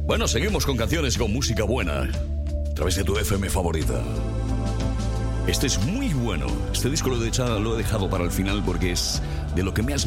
Bueno, seguimos con canciones con música buena a través de tu FM favorita. Este es muy bueno. Este disco lo he dejado para el final porque es de lo que más